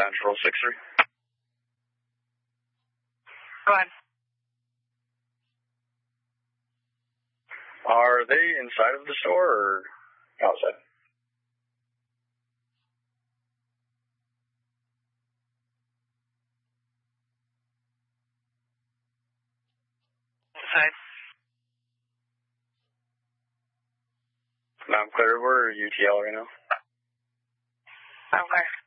Central 6-3. Go ahead. Are they inside of the store or outside? Inside. No, I'm clear. We're UTL right now. Okay.